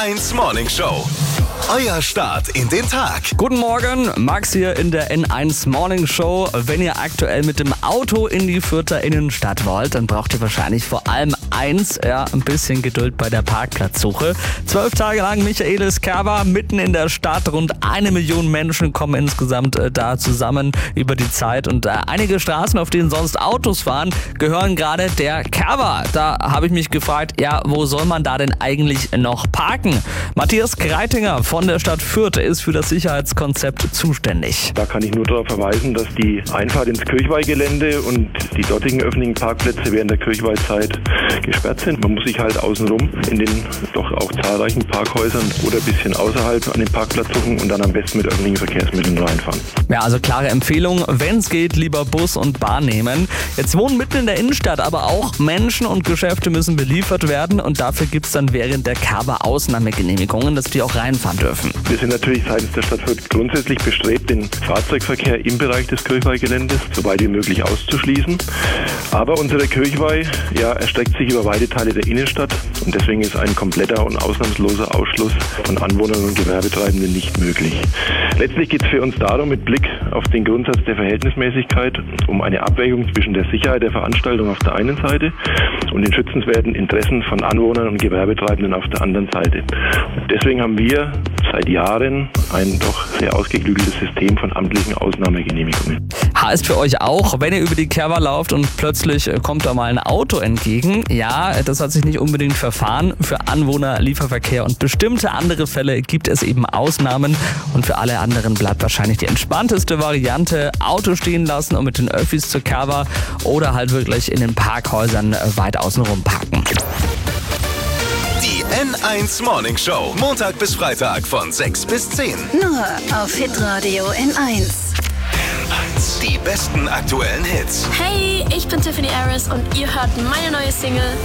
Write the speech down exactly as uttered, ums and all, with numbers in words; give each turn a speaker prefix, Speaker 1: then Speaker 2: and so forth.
Speaker 1: eins Morning Show. Euer Start in den Tag.
Speaker 2: Guten Morgen, Max hier in der N eins Morning Show. Wenn ihr aktuell mit dem Auto in die Fürther Innenstadt wollt, dann braucht ihr wahrscheinlich vor allem eins, ja, ein bisschen Geduld bei der Parkplatzsuche. Zwölf Tage lang Michaelis Kerber mitten in der Stadt. Rund eine Million Menschen kommen insgesamt äh, da zusammen über die Zeit. Und äh, einige Straßen, auf denen sonst Autos fahren, gehören gerade der Kerber. Da habe ich mich gefragt, ja, wo soll man da denn eigentlich noch parken? Matthias Kreitinger von der Stadt Fürth ist für das Sicherheitskonzept zuständig.
Speaker 3: Da kann ich nur darauf verweisen, dass die Einfahrt ins Kirchweihgelände und die dortigen öffentlichen Parkplätze während der Kirchweihzeit gesperrt sind. Man muss sich halt außenrum in den doch auch zahlreichen Parkhäusern oder ein bisschen außerhalb an den Parkplatz suchen und dann am besten mit öffentlichen Verkehrsmitteln reinfahren.
Speaker 2: Ja, also klare Empfehlung, wenn es geht, lieber Bus und Bahn nehmen. Jetzt wohnen mitten in der Innenstadt, aber auch Menschen und Geschäfte müssen beliefert werden und dafür gibt es dann während der Kerber Ausnahmegenehmigungen, dass die auch reinfahren dürfen.
Speaker 3: Wir sind natürlich seitens der Stadt Fürth grundsätzlich bestrebt, den Fahrzeugverkehr im Bereich des Kirchweihgeländes so weit wie möglich auszuschließen. Aber unsere Kirchweih ja, erstreckt sich über weite Teile der Innenstadt und deswegen ist ein kompletter und ausnahmsloser Ausschluss von Anwohnern und Gewerbetreibenden nicht möglich. Letztlich geht es für uns darum, mit Blick auf den Grundsatz der Verhältnismäßigkeit, um eine Abwägung zwischen der Sicherheit der Veranstaltung auf der einen Seite und den schützenswerten Interessen von Anwohnern und Gewerbetreibenden auf der anderen Seite. Und deswegen haben wir seit Jahren ein doch sehr ausgeklügeltes System von amtlichen Ausnahmegenehmigungen.
Speaker 2: Heißt für euch auch, wenn ihr über die Kerber lauft und plötzlich kommt da mal ein Auto entgegen, ja, das hat sich nicht unbedingt verfahren. Für Anwohner, Lieferverkehr und bestimmte andere Fälle gibt es eben Ausnahmen und für alle anderen bleibt wahrscheinlich die entspannteste Variante, Auto stehen lassen und mit den Öffis zur Kerber oder halt wirklich in den Parkhäusern weit außen rum parken.
Speaker 1: Die N eins Morning Show. Montag bis Freitag von sechs bis zehn.
Speaker 4: Nur auf Hitradio N eins.
Speaker 1: N eins. Die besten aktuellen Hits.
Speaker 5: Hey, ich bin Tiffany Harris und ihr hört meine neue Single